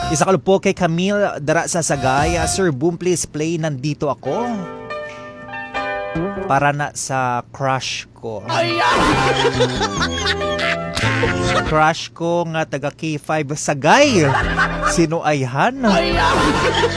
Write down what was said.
Isa ka po kay Camille dara sa Sagay. Sir Boom, please play Nandito Ako. Para na sa crush ko. Crush ko nga taga K5 Sagay. Sino ay Han?